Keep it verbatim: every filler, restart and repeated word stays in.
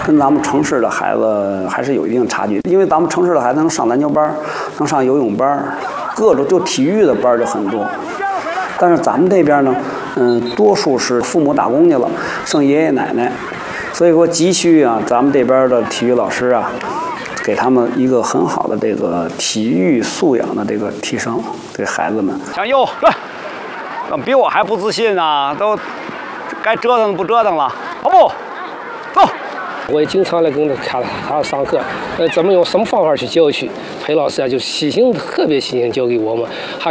跟咱们城市的孩子还是有一定差距。因为咱们城市的孩子能上篮球班，能上游泳班，各种就体育的班就很多。但是咱们这边呢，嗯，多数是父母打工去了，剩爷爷奶奶，所以说急需啊，咱们这边的体育老师啊，给他们一个很好的这个体育素养的这个提升，对孩子们。 向右，来，怎么比我还不自信啊？都该折腾不折腾了，跑步，走。 我也经常来跟他看他上课，呃，怎么用什么方法去教去？裴老师啊，就细心，特别细心教给我们。还